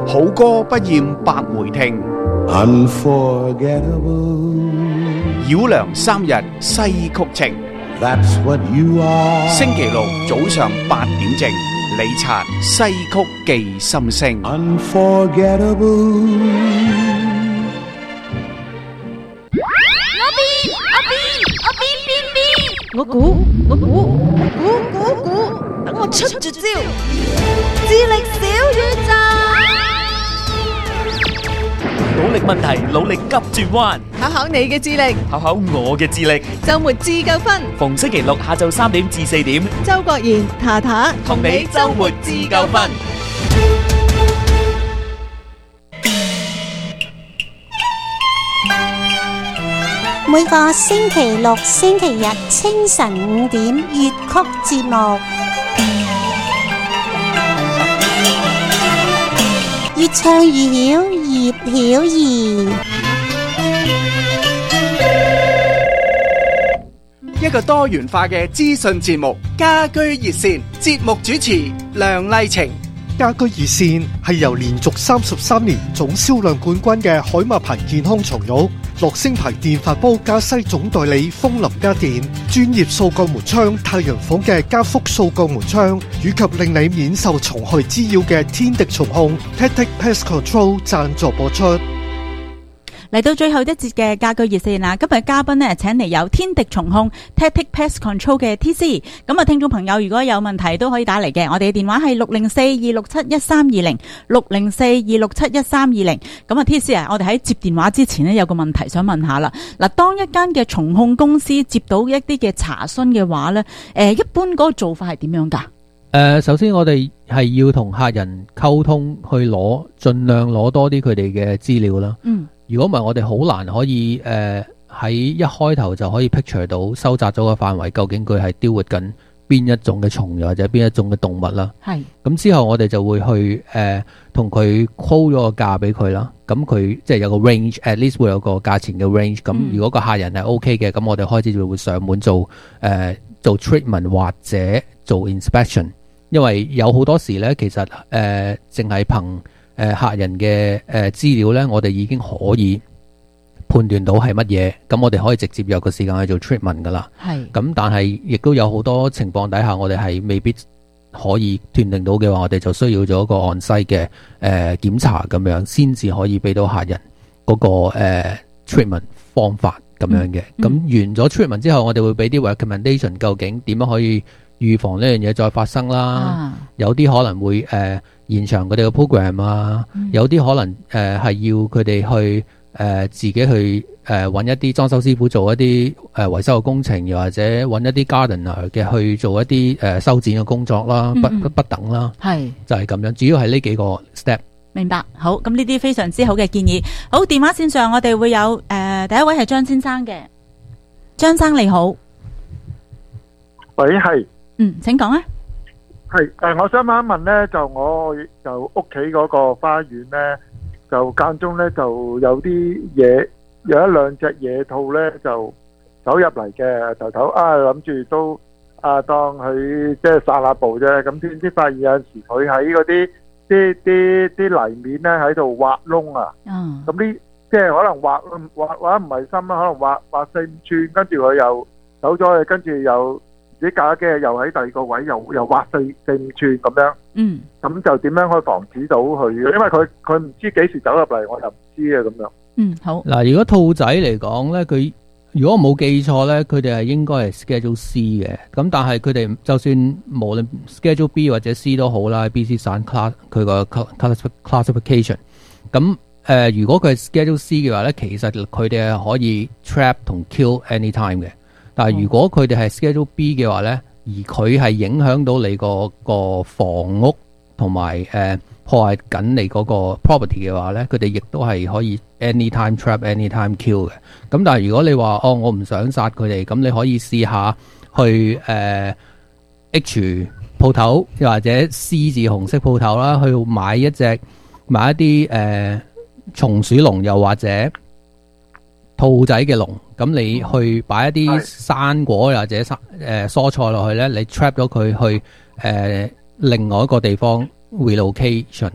好歌不厭百回聽。 Unforgettable. 繞梁三日西曲情。 That's what you are. 星期六早上8點正，李察西曲記心聲。 Unforgettable. 我估，等我出絕招，智力小宇宙， 努力問題，努力急轉彎， 考考你嘅智力， 考考我嘅智力。 周末自救分， 逢星期六下晝3點至4點， 周國賢、塔塔同你周末自救分。 每個星期六、星期日清晨5點粵曲節目，越唱越曉，葉曉儀。 一個多元化嘅資訊節目，家居熱線，節目主持梁麗晴。 家居熱線係由連續33年總銷量冠軍嘅海馬牌健康床褥、樂聲牌電飯煲加西總代理風林家電、專業掃鋼門窗太陽房嘅加福掃鋼門窗，以及令你免受蟲害滋擾嘅天敵蟲控 Tactic Pest Control 贊助播出。 嚟到最後一節嘅家居熱線啦，今日嘉賓呢，請嚟有天敵蟲控 Tactic Pest Control 嘅 TC。咁啊，聽眾朋友如果有問題都可以打嚟嘅，我哋嘅電話係604-267-1320 604-267-1320。咁啊 TC 啊，我哋喺接電話之前呢，有個問題想問下啦。嗱，當一間嘅蟲控公司接到一啲嘅查詢嘅話呢，一般嗰個做法係點樣㗎？ 首先我哋係要同客人溝通，去盡量攞多啲佢哋嘅資料啦。如果唔係，我哋好難可以喺一開頭就可以 picture 到收窄咗個範圍，究竟佢係雕活緊邊一種嘅蟲，又或者邊一種嘅動物啦。係。咁之後我哋就會去同佢 call 咗個價俾佢啦。咁佢即係有個 range，at least 會有個價錢嘅 range。咁如果個客人係 OK 嘅，咁我哋開始就會上門做 treatment 或者做 inspection。因為有好多時咧，其實淨係憑客人嘅資料咧，我哋已經可以判斷到係乜嘢，咁我哋可以直接有個時間去做 treatment 噶啦。係。咁但係亦都有好多情況底下，我哋係未必可以斷定到嘅話，我哋就需要做一個 on-site 嘅檢查咁樣，先至可以俾到客人嗰個treatment 方法咁樣嘅。咁完咗 treatment 之後，我哋會俾啲 recommendation， 究竟點樣可以預防呢樣嘢再發生啦。有啲可能會延長佢哋嘅 program 啊，有啲可能係要佢哋去自己去揾一啲裝修師傅做一啲維修嘅工程，又或者揾一啲 gardener 嘅去做一啲修剪嘅工作啦，不等啦。係就係咁樣，主要係呢幾個 step。 明白。好，咁呢啲非常之好嘅建議。好，電話線上我哋會有第一位係張先生嘅。張生你好。 喂，係。 請講啊。 係我想問一問咧，就我就屋企嗰個花園咧，就間中咧就有啲嘢，有一兩隻野兔咧就走入嚟嘅，頭諗住都當佢即係散下步啫，咁點知發現有陣時佢喺嗰啲泥面咧喺度挖窿啊，咁呢即係可能挖唔係深啦，可能挖4-5寸，跟住佢又走咗去，跟住又自己隔一幾日又喺第二個位又挖4-5寸咁樣，咁就點樣可以防止到佢？因為佢唔知幾時走入嚟，我就唔知啊咁樣。 好。 嗱，如果兔仔嚟講咧，佢如果我冇記錯咧，佢哋係應該係 Schedule C 嘅。咁但係佢哋就算無論 Schedule B 或者 C 都好啦，BC 省 class 佢個 classification。咁如果佢係 Schedule C 嘅話咧，其實佢哋係可以 trap 同 kill anytime 嘅。但係如果佢哋係 Schedule B 嘅話咧，而佢係影響到你個房屋同埋破壞緊你嗰個 property 嘅話咧，佢哋亦都係可以 anytime trap anytime kill 嘅。咁但係如果你話我唔想殺佢哋，咁你可以試下去H 鋪頭，又或者 C 字紅色鋪頭啦，去買一啲松鼠籠，又或者兔仔嘅籠。咁你去擺一啲生果或者蔬菜落去咧，你 trap 咗佢去另外一個地方 relocation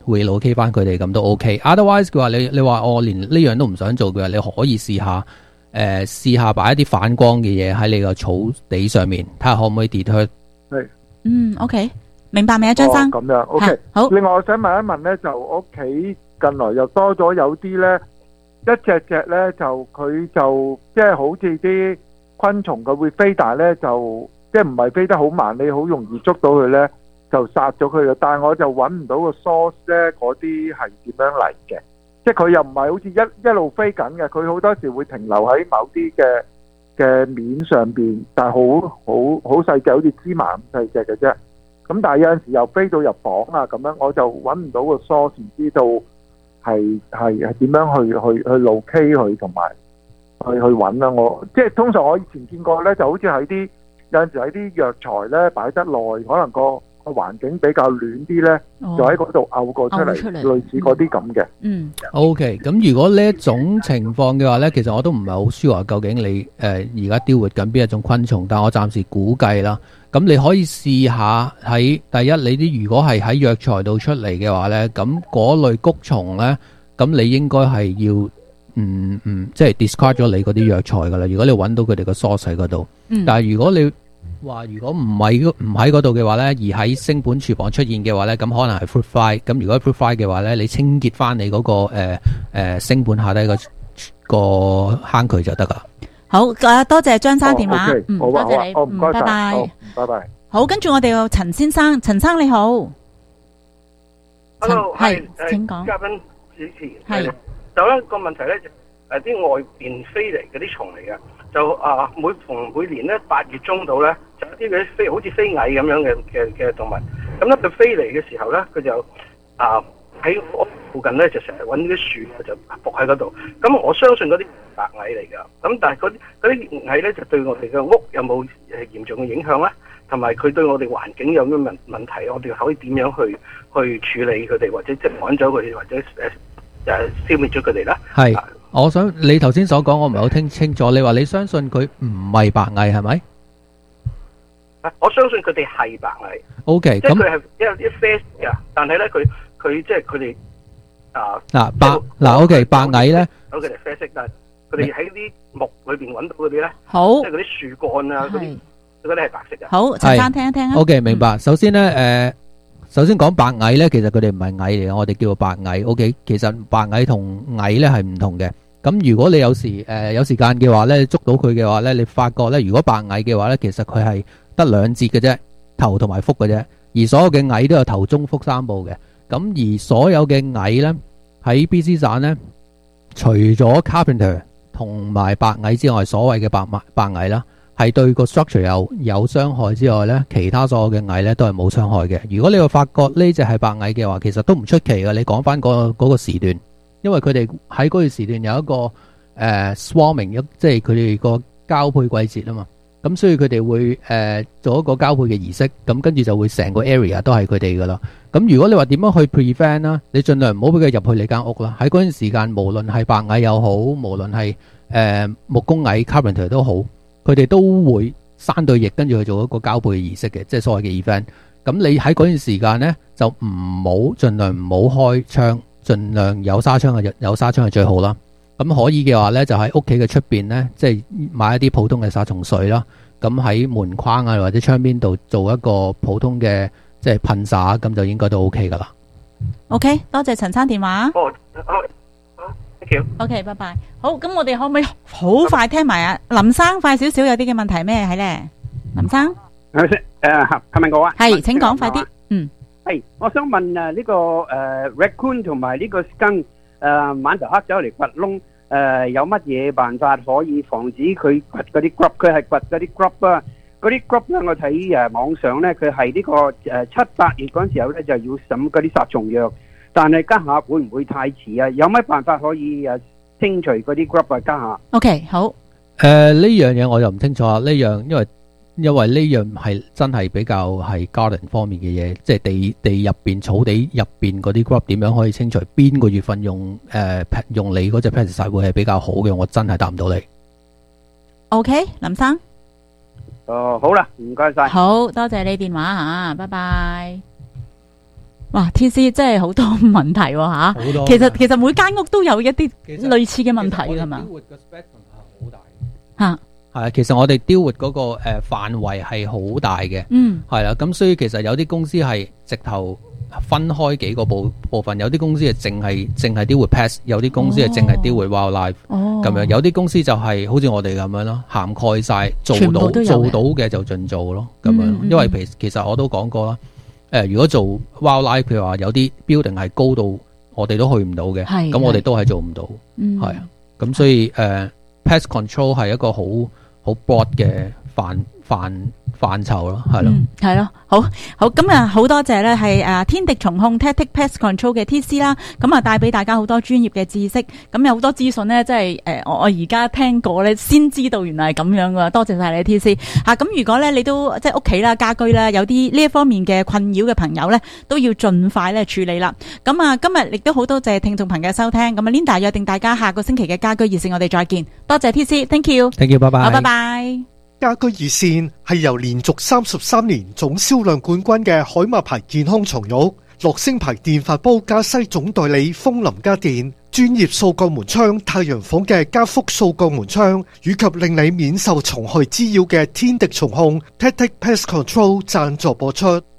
relocate 翻佢哋咁都 OK。Otherwise 嘅話，你話我連呢樣都唔想做嘅話，你可以試下擺一啲反光嘅嘢喺你個草地上面，睇下可唔可以 deter。 係，OK， 明白未啊，張生？ 咁樣 OK。好。另外我想問一問咧，就我屋企近來又多咗有啲咧，一隻咧就佢就即係好似啲昆蟲佢會飛，但係咧就即係唔係飛得好慢，你好容易捉到佢咧，就殺咗佢嘅。但係我就揾唔到個 source 咧，嗰啲係點樣嚟嘅？即係佢又唔係好似一路飛緊嘅，佢好多時會停留喺某啲嘅面上邊，但係好細隻，好似芝麻咁細隻嘅啫。咁但係有陣時又飛到入房啊咁樣，我就揾唔到個 source，唔知道係點樣去locate佢同埋去揾啦。我即係通常我以前見過咧，就好似喺啲有陣時喺啲藥材咧擺得耐，可能個環境比較暖啲咧，就喺嗰度漚過出嚟，類似嗰啲咁嘅。 OK， 咁如果呢一種情況嘅話咧，其實我都唔係好 sure究竟你而家雕活緊邊一種昆蟲，但我暫時估計啦。咁你可以試下喺第一，你啲如果係喺藥材度出嚟嘅話咧，咁嗰類谷蟲咧，咁你應該係要即係 discard 咗你嗰啲藥材噶啦。如果你揾到佢哋個 source 喺嗰度，但係如果你話如果唔喺嗰度嘅話咧，而喺星本廚房出現嘅話咧，咁可能係 fruit fly。咁如果 fruit fly 嘅話咧，你清潔翻你嗰個星本下低個坑渠就得噶啦。 好，多謝張生電話， 多謝你， 唔該晒， 拜拜， 拜拜。 好，跟住我哋有陳先生，陳生你好 ，Hello， 係，請講。 嘉賓主持係， 就咧個問題咧，啲外邊飛嚟嗰啲蟲嚟嘅，就每年咧8月中到咧，就有啲嗰啲飛好似飛蟻咁樣嘅動物，咁咧佢飛嚟嘅時候咧，佢就喺屋附近咧就成日揾啲樹就伏喺嗰度，咁我相信嗰啲白蟻嚟㗎，咁但係嗰啲蟻咧就對我哋嘅屋有冇嚴重嘅影響咧？同埋佢對我哋環境有咩問題？我哋可以點樣去處理佢哋，或者即係趕走佢哋，或者消滅咗佢哋咧？ 係，我想你頭先所講，我唔係好聽清楚。你話你相信佢唔係白蟻係咪？ 我相信佢哋係白蟻。 OK， 即係佢係一啡嘅，但係咧佢即係佢哋 OK 白蟻咧， 佢哋啡色，但係佢哋喺啲木裏邊揾到嗰啲咧， 好， 即係嗰啲樹幹啊嗰啲。嗰啲係白色嘅。 好，陳生聽一聽啊。 OK， 明白。首先咧，首先講白蟻咧，其實佢哋唔係蟻嚟嘅，我哋叫做白蟻。OK， 其實白蟻同蟻咧係唔同嘅。咁如果你有時間嘅話咧，捉到佢嘅話咧，你發覺咧，如果白蟻嘅話咧，其實佢係得兩節嘅啫，頭同埋腹嘅啫。而所有嘅蟻都有頭、中、腹三部嘅。咁而所有嘅蟻咧喺 BC 省咧，除咗 Carpenter 同埋白蟻之外，所謂嘅白蟻啦。係對個 structure 有傷害之外咧，其他所有嘅蟻咧都係冇傷害嘅。如果你會發覺呢隻係白蟻嘅話，其實都唔出奇嘅。你講翻嗰個時段，因為佢哋喺嗰段時段有一個swarming， 即係佢哋個交配季節啊嘛。咁所以佢哋會做一個交配嘅儀式，咁跟住就會成個 area 都係佢哋噶啦。咁如果你話點樣去 prevent 啦，你盡量唔好俾佢入去你間屋啦。喺嗰段時間，無論係白蟻又好，無論係木工蟻 Carpenter 都好。佢哋都會生對翼，跟住去做一個交配嘅儀式嘅，即係所謂嘅 event。咁你喺嗰段時間呢，就盡量唔好開窗，盡量有紗窗係最好啦。咁可以嘅話呢，就喺屋企嘅出邊呢，即係買一啲普通嘅殺蟲水啦。咁喺門框啊或者窗邊度做一個普通嘅即係噴灑，咁就應該都 OK 噶啦。 OK， 多謝陳生電話。 OK， 拜拜。好，咁我哋可唔可以好快聽埋啊？林生快少少，有啲嘅問題咩係咧？林生， 係咪我啊？ 係，請講快啲。 係，我想問呢個raccoon 同埋呢個 skunk 晚頭黑走嚟掘窿，有乜嘢辦法可以防止佢掘嗰啲 grub？ 佢係掘嗰啲 grub 啊，嗰啲 grub 咧，我睇網上咧，佢係呢個7、8月嗰陣時候咧就要審嗰啲殺蟲藥。但係家下會唔會太遲啊？有乜辦法可以清除嗰啲 grub 啊？家下 OK 好。 呢樣嘢我就唔清楚啊。呢樣因為呢樣係真係比較係 garden 方面嘅嘢，即係地入邊草地入邊嗰啲 grub 點樣可以清除？邊個月份用你嗰隻 pesticide 會係比較好嘅？我真係答唔到你。 OK， 林生。 好啦，唔該晒。 好多謝你電話吓，拜拜。 哇 ！TC 真係好多問題喎吓， 好多。 其實每間屋都有一啲類似嘅問題㗎嘛。吓係啊，其實我哋 deal with 嗰個範圍係好大嘅，係啦，咁所以其實有啲公司係直頭分開幾個部分，有啲公司係淨係 deal with pest， 有啲公司係淨係 deal with wildlife，咁樣，有啲公司就係好似我哋咁樣咯，涵蓋晒，做到嘅就盡做咯，咁樣。因為其實我都講過啦，如果做 wildlife， 譬如話有啲 building 係高到我哋都去唔到嘅，咁我哋都係做唔到，係啊，咁所以pest control 係一個好 broad 嘅範疇咯，係咯， 係咯，好咁啊，好多謝咧，係天敵蟲控 Tactic Pest Control 嘅 TC 啦，咁啊帶俾大家好多專業嘅知識，咁有好多資訊咧，即係我而家聽過咧，先知道原來係咁樣噶，多謝晒你 TC 吓，咁如果咧你都即係屋企啦、家居啦，有啲呢一方面嘅困擾嘅朋友咧，都要盡快咧處理啦。咁啊，今日亦都好多謝聽眾朋友收聽，咁啊 Linda 約定大家下個星期嘅家居熱線，我哋再見，多謝 TC，Thank you，Thank you，拜拜， 好，拜拜。 家居熱線係由連續33年總銷量冠軍嘅海馬牌健康床褥、樂聲牌電飯煲加西總代理風林家電、專業掃角門窗太陽房嘅加福掃角門窗，以及令你免受蟲害滋擾嘅天敵蟲控 Tactic Pest Control 贊助播出。